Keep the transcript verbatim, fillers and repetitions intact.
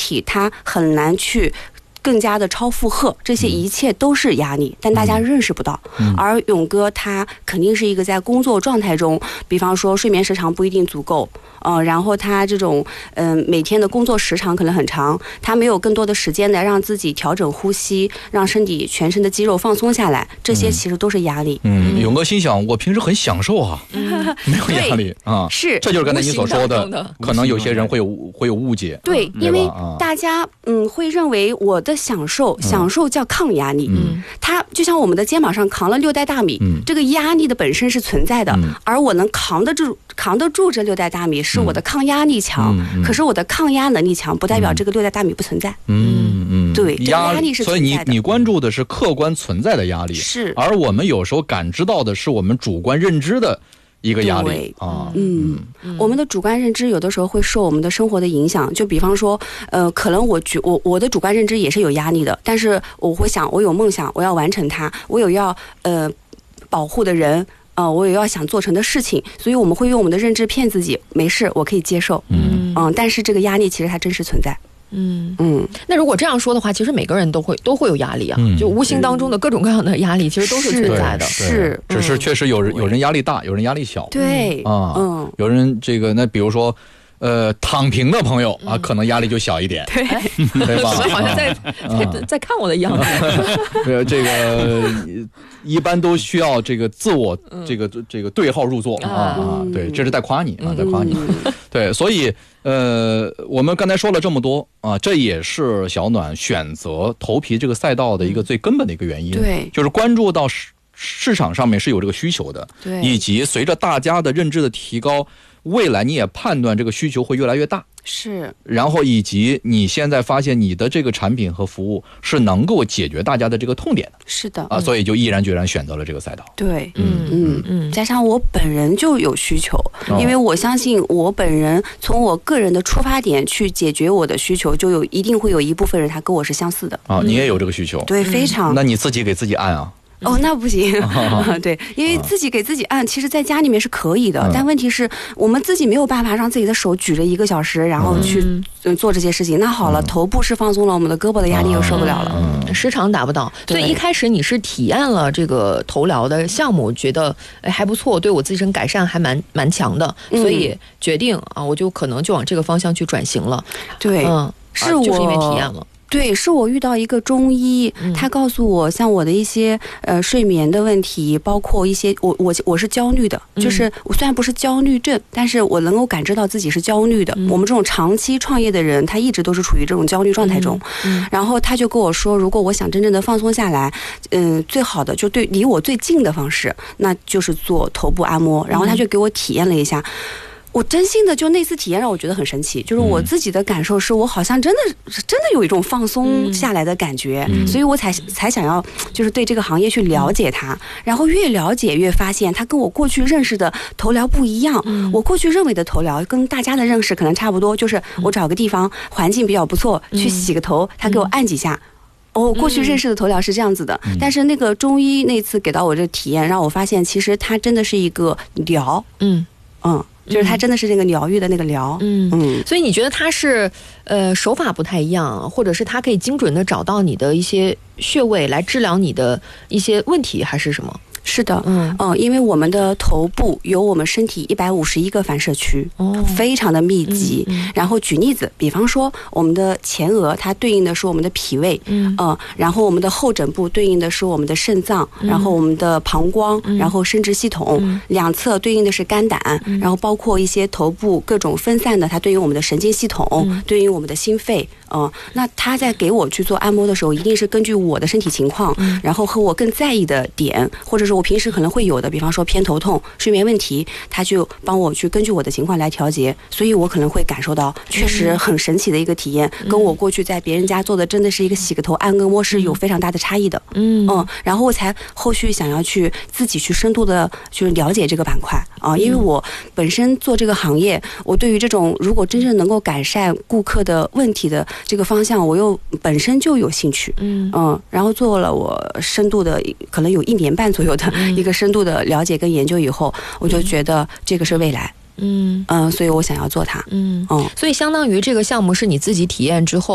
体它很难去更加的超负荷，这些一切都是压力，但大家认识不到。 嗯、 而勇哥他肯定是一个在工作状态中，比方说睡眠时长不一定足够，呃，然后他这种嗯、呃、每天的工作时长可能很长，他没有更多的时间来让自己调整呼吸，让身体全身的肌肉放松下来，这些其实都是压力。 嗯，勇哥心想，我平时很享受啊，嗯、没有压力啊， 是， 这就是刚才你所说的， 的可能有些人会有会有误解。 对，因为大家嗯会认为我的享受，享受叫抗压力，嗯，它就像我们的肩膀上扛了六袋大米，嗯，这个压力的本身是存在的，嗯、而我能扛得住扛得住这六袋大米，是我的抗压力强。嗯、可是我的抗压能力强，不代表这个六袋大米不存在。 嗯嗯， 对， 压压力是存在的。 所以你你关注的是客观存在的压力， 是， 而我们有时候感知到的是我们主观认知的一个压力啊。 嗯，嗯我们的主观认知有的时候会受我们的生活的影响，就比方说，呃，可能我觉我我的主观认知也是有压力的，但是我会想，我有梦想，我要完成它，我有要呃保护的人。呃，我也要想做成的事情，所以我们会用我们的认知骗自己，没事，我可以接受。嗯嗯，但是这个压力其实它真实存在。 嗯嗯，那如果这样说的话，其实每个人都会都会有压力啊，嗯、就无形当中的各种各样的压力，其实都是存在的。 是， 只是确实有人有人压力大，有人压力小。 对啊，嗯，有人这个那比如说。呃，躺平的朋友啊，可能压力就小一点， 对， 对吧？ 好像在在在看我的样子。 呃，这个一般都需要这个自我这个这个对号入座啊，对，这是在夸你啊，在夸你。对，所以呃，我们刚才说了这么多啊，这也是小暖选择头皮这个赛道的一个最根本的一个原因， 对， 就是关注到市市场上面是有这个需求的， 对， 以及随着大家的认知的提高。未来你也判断这个需求会越来越大， 是， 然后以及你现在发现你的这个产品和服务是能够解决大家的这个痛点的， 是的啊，所以就毅然决然选择了这个赛道。 对，嗯嗯嗯，加上我本人就有需求， 哦、 因为我相信我本人从我个人的出发点去解决我的需求，就有一定会有一部分人他跟我是相似的啊，你也有这个需求， 对，非常。 那你自己给自己按啊。 哦，那不行，哦、对，因为自己给自己按，其实在家里面是可以的，嗯、但问题是我们自己没有办法让自己的手举着一个小时，然后去做这些事情。嗯、那好了，头部是放松了，我们的胳膊的压力又受不了了， 嗯、时长达不到。所以一开始你是体验了这个头疗的项目，觉得还不错，对我自身改善还蛮蛮强的，所以决定啊，我就可能就往这个方向去转型了。 对， 嗯， 是我、 啊、就是因为体验了。 对，是我遇到一个中医，他告诉我，像我的一些呃睡眠的问题，包括一些我我我是焦虑的，就是我虽然不是焦虑症，但是我能够感知到自己是焦虑的。嗯、我们这种长期创业的人，他一直都是处于这种焦虑状态中。嗯嗯、然后他就跟我说，如果我想真正的放松下来，嗯、呃，最好的就对离我最近的方式，那就是做头部按摩。然后他就给我体验了一下。我真心的就那次体验让我觉得很神奇，就是我自己的感受是我好像真的真的有一种放松下来的感觉，嗯、所以我才才想要就是对这个行业去了解它，嗯、然后越了解越发现它跟我过去认识的头疗不一样。嗯、我过去认为的头疗跟大家的认识可能差不多，就是我找个地方环境比较不错，嗯、去洗个头，他给我按几下。哦，过去认识的头疗是这样子的，嗯、但是那个中医那次给到我这体验，让我发现其实它真的是一个疗。嗯嗯。就是它真的是那个疗愈的那个疗， 嗯嗯，所以你觉得它是呃手法不太一样，或者是它可以精准的找到你的一些穴位来治疗你的一些问题，还是什么？ 是的，嗯嗯、呃，因为我们的头部有我们身体一百五十一个反射区，哦，非常的密集。嗯嗯、然后举例子，比方说我们的前额，它对应的是我们的脾胃，嗯呃，然后我们的后枕部对应的是我们的肾脏，嗯、然后我们的膀胱，嗯、然后生殖系统，嗯、两侧对应的是肝胆，嗯、然后包括一些头部各种分散的，它对应我们的神经系统，嗯、对应我们的心肺，嗯、呃，那他在给我去做按摩的时候，一定是根据我的身体情况，嗯、然后和我更在意的点，或者是我平时可能会有的，比方说偏头痛、睡眠问题，他就帮我去根据我的情况来调节，所以我可能会感受到确实很神奇的一个体验，嗯、跟我过去在别人家做的真的是一个洗个头、按个摩是有非常大的差异的。嗯嗯，然后我才后续想要去自己去深度的去了解这个板块啊，因为我本身做这个行业，我对于这种如果真正能够改善顾客的问题的这个方向，我又本身就有兴趣。嗯嗯，然后做了我深度的，可能有一年半左右的一个深度的了解跟研究以后，我就觉得这个是未来。嗯嗯，所以我想要做它。嗯嗯， 所以相当于这个项目是你自己体验之后